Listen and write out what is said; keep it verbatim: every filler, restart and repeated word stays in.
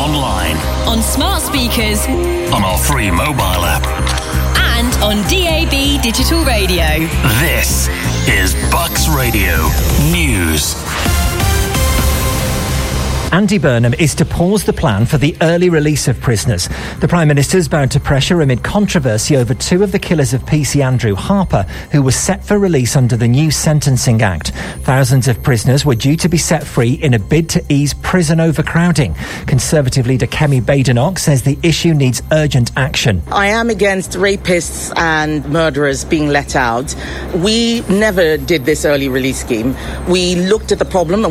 online, on smart speakers, on our free mobile app, and on D A B digital radio. This is Bucks Radio News. Andy Burnham is to pause the plan for the early release of prisoners. The Prime Minister's bound to pressure amid controversy over two of the killers of P C Andrew Harper, who was set for release under the new Sentencing Act. Thousands of prisoners were due to be set free in a bid to ease prison overcrowding. Conservative leader Kemi Badenoch says the issue needs urgent action. I am against rapists and murderers being let out. We never did this early release scheme. We looked at the problem